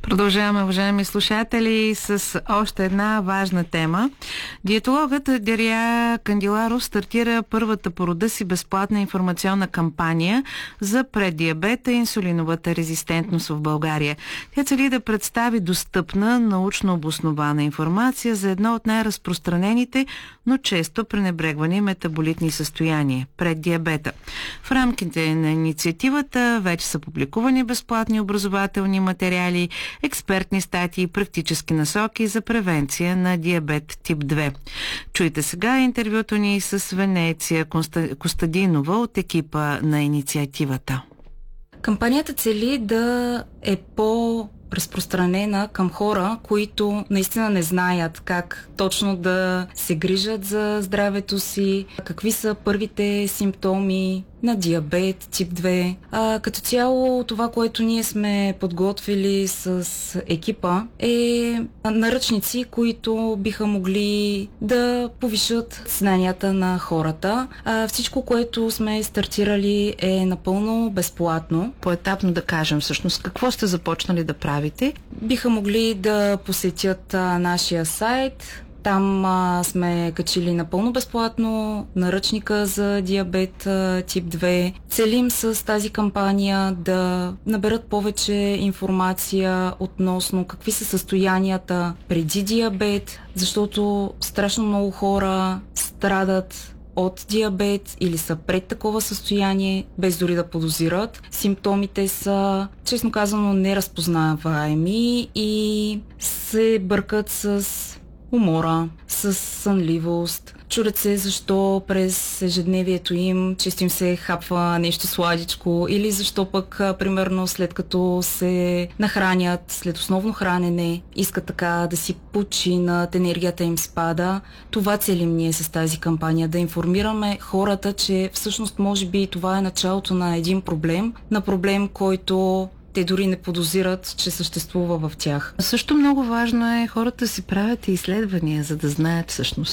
Продължаваме, уважаеми слушатели, с още една важна тема. Диетологът Дерия Кандиларов стартира първата по рода си безплатна информационна кампания за преддиабета и инсулиновата резистентност в България. Тя цели да представи достъпна, научно обоснована информация за едно от най-разпространените, но често пренебрегвани метаболитни състояния – преддиабета. В рамките на инициативата вече са публикувани безплатни образователни материали, експертни статии и практически насоки за превенция на диабет тип 2. Чуйте сега интервюто ни с Венеция Костадинова от екипа на инициативата. Кампанията цели да е по-разпространена към хора, които наистина не знаят как точно да се грижат за здравето си, какви са първите симптоми на диабет тип 2. Като цяло това, което ние сме подготвили с екипа, е наръчници, които биха могли да повишат знанията на хората. Всичко, което сме стартирали, е напълно безплатно. Поетапно да кажем всъщност какво сте започнали да правите. Биха могли да посетят нашия сайт. Там сме качили напълно безплатно наръчника за диабет тип 2. Целим с тази кампания да наберат повече информация относно какви са състоянията преди диабет, защото страшно много хора страдат от диабет или са пред такова състояние, без дори да подозират. Симптомите са, честно казано, неразпознаваеми и се бъркат с умора, с сънливост. Чудят се защо през ежедневието им често им се хапва нещо сладичко или защо пък, примерно, след като се нахранят, след основно хранене, искат така да си починат, енергията им спада. Това целим ние с тази кампания, да информираме хората, че всъщност може би това е началото на един проблем, на проблем, който те дори не подозират, че съществува в тях. Също много важно е хората да си правят изследвания, за да знаят всъщност